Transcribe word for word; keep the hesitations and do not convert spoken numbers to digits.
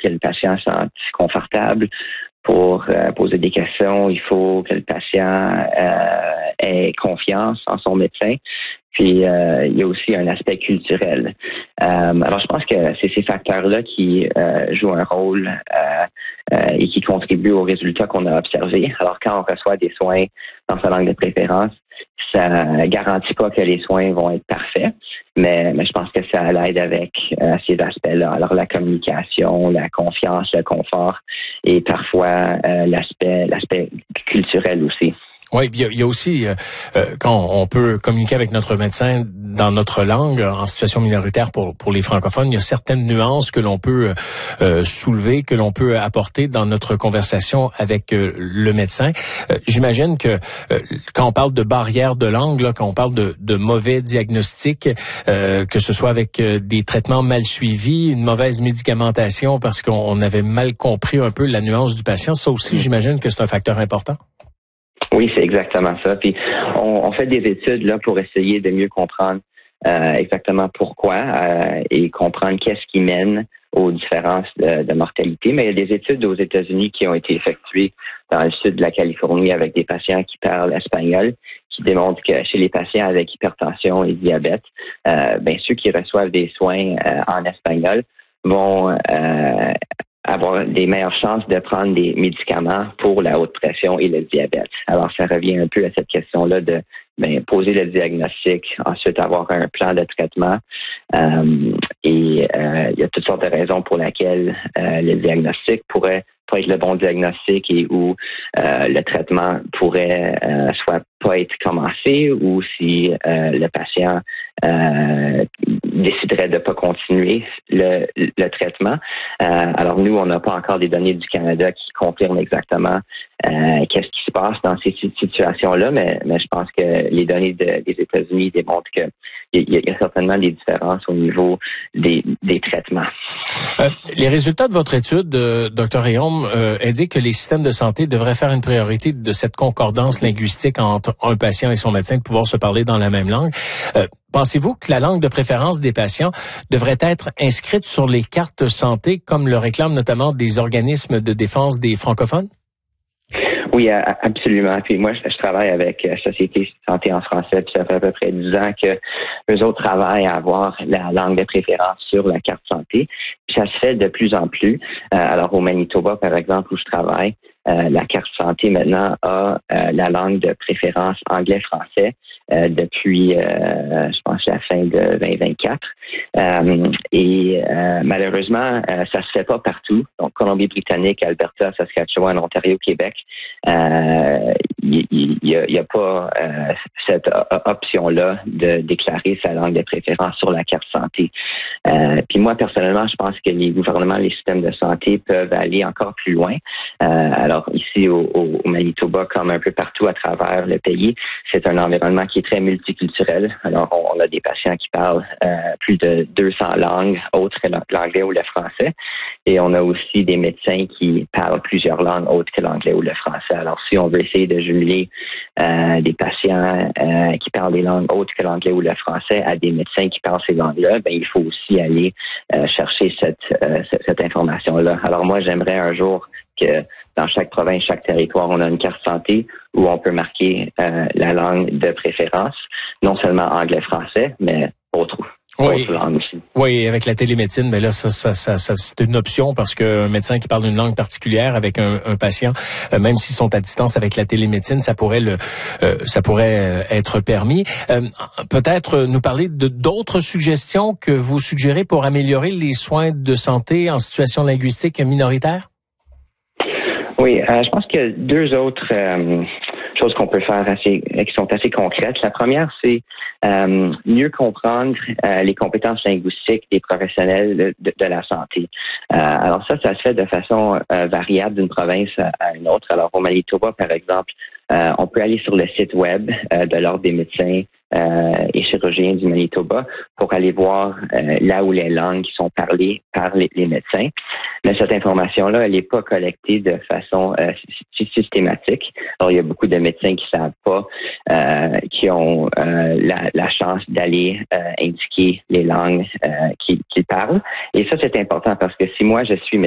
que le patient se sente confortable pour euh, poser des questions. Il faut que le patient euh, ait confiance en son médecin. Puis, euh, il y a aussi un aspect culturel. Euh, alors, je pense que c'est ces facteurs-là qui euh, jouent un rôle euh, euh, et qui contribuent aux résultats qu'on a observés. Alors, quand on reçoit des soins dans sa langue de préférence, ça ne garantit pas que les soins vont être parfaits, mais, mais je pense que ça l'aide avec euh, ces aspects-là. Alors, la communication, la confiance, le confort et parfois euh, l'aspect, l'aspect culturel aussi. Oui, il y, il y a aussi, euh, quand on peut communiquer avec notre médecin dans notre langue, en situation minoritaire pour pour les francophones, il y a certaines nuances que l'on peut euh, soulever, que l'on peut apporter dans notre conversation avec euh, le médecin. Euh, j'imagine que euh, quand on parle de barrière de langue, là, quand on parle de, de mauvais diagnostics, euh, que ce soit avec euh, des traitements mal suivis, une mauvaise médicamentation parce qu'on avait mal compris un peu la nuance du patient, ça aussi, j'imagine que c'est un facteur important. Oui, c'est exactement ça. Puis on, on fait des études là pour essayer de mieux comprendre euh, exactement pourquoi euh, et comprendre qu'est-ce qui mène aux différences de, de mortalité. Mais il y a des études aux États-Unis qui ont été effectuées dans le sud de la Californie avec des patients qui parlent espagnol, qui démontrent que chez les patients avec hypertension et diabète, euh, ben ceux qui reçoivent des soins euh, en espagnol vont euh, avoir des meilleures chances de prendre des médicaments pour la haute pression et le diabète. Alors, ça revient un peu à cette question-là de ben, poser le diagnostic, ensuite avoir un plan de traitement. Euh, et euh, il y a toutes sortes de raisons pour lesquelles euh, le diagnostic pourrait pas être le bon diagnostic et où euh, le traitement pourrait euh, soit pas être commencé ou si euh, le patient euh, déciderait de pas continuer le, le traitement. Euh, alors nous, on n'a pas encore des données du Canada qui confirment exactement euh, qu'est-ce qui se passe dans ces situations-là, mais, mais je pense que les données de, des États-Unis démontrent que il y, y a certainement des différences au niveau des, des traitements. Euh, les résultats de votre étude, euh, docteur Réaume, euh, indiquent que les systèmes de santé devraient faire une priorité de cette concordance linguistique entre un patient et son médecin, de pouvoir se parler dans la même langue. Euh, pensez-vous que la langue de préférence des patients devrait être inscrite sur les cartes santé, comme le réclament notamment des organismes de défense des francophones? Oui, absolument. Puis moi, je travaille avec Société Santé en français, puis ça fait à peu près dix ans que eux autres travaillent à avoir la langue de préférence sur la carte santé. Puis ça se fait de plus en plus. Euh, alors au Manitoba, par exemple, où je travaille, euh, la carte santé maintenant a euh, la langue de préférence anglais-français euh, depuis, euh, je pense, la fin de vingt vingt-quatre. Euh, et euh, malheureusement, euh, ça se fait pas partout. Donc, Colombie-Britannique, Alberta, Saskatchewan, Ontario, Québec, euh, il n'y a, y a pas euh, cette option-là de déclarer sa langue de préférence sur la carte santé. Euh, puis moi, personnellement, je pense que les gouvernements, les systèmes de santé peuvent aller encore plus loin. Euh, alors ici au, au, au Manitoba, comme un peu partout à travers le pays, c'est un environnement qui est très multiculturel. Alors on, on a des patients qui parlent euh, plus de deux cents langues autres que l'anglais ou le français. Et on a aussi des médecins qui parlent plusieurs langues autres que l'anglais ou le français. Alors si on veut essayer de jumeler euh, des patients euh, qui parlent des langues autres que l'anglais ou le français à des médecins qui parlent ces langues-là, ben il faut aussi aller euh, chercher cette, euh, cette, cette information-là. Alors moi, j'aimerais un jour que dans chaque province, chaque territoire, on a une carte santé où on peut marquer euh, la langue de préférence, non seulement anglais-français, mais autre. Oui, oui, avec la télémédecine, mais là, ça, ça, ça, ça c'est une option parce qu'un médecin qui parle une langue particulière avec un, un patient, euh, même s'ils sont à distance avec la télémédecine, ça pourrait le, euh, ça pourrait être permis. Euh, peut-être nous parler de d'autres suggestions que vous suggérez pour améliorer les soins de santé en situation linguistique minoritaire? Oui, euh, je pense qu'il y a deux autres euh, choses qu'on peut faire assez, qui sont assez concrètes. La première, c'est euh, mieux comprendre euh, les compétences linguistiques des professionnels de, de, de la santé. Euh, alors ça, ça se fait de façon euh, variable d'une province à, à une autre. Alors au Manitoba, par exemple, euh, on peut aller sur le site web euh, de l'Ordre des médecins Euh, et chirurgiens du Manitoba pour aller voir euh, là où les langues qui sont parlées par les, les médecins. Mais cette information-là, elle n'est pas collectée de façon euh, systématique. Alors, il y a beaucoup de médecins qui ne savent pas, euh, qui ont euh, la, la chance d'aller euh, indiquer les langues euh, qu'ils, qu'ils parlent. Et ça, c'est important parce que si moi, je suis